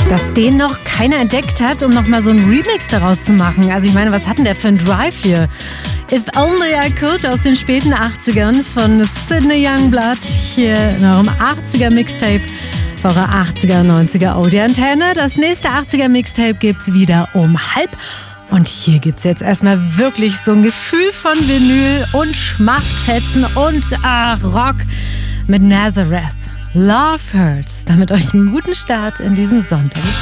dass den noch keiner entdeckt hat, um nochmal so einen Remix daraus zu machen. Also ich meine, was hat denn der für einen Drive hier? If Only I Could aus den späten 80ern von Sydney Youngblood. Hier in eurem 80er Mixtape für eure 80er, 90er Audioantenne. Das nächste 80er Mixtape gibt's wieder um 12:30. Und hier gibt's jetzt erstmal wirklich so ein Gefühl von Vinyl und Schmachtfetzen und Rock mit Nazareth. Love Hurts. Damit euch einen guten Start in diesen Sonntag.